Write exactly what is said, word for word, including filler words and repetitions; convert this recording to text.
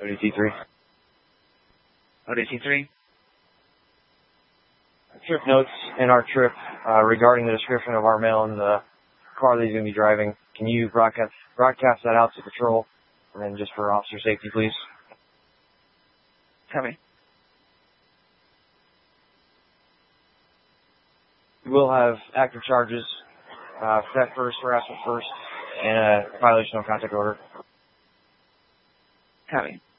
O D T three. O D T three. Trip notes in our trip uh, regarding the description of our mail and the car that he's going to be driving. Can you broadcast, broadcast that out to patrol? And then just for officer safety, please. Copy. We will have active charges, uh, theft first, harassment first, and a violation of contact order. Copy.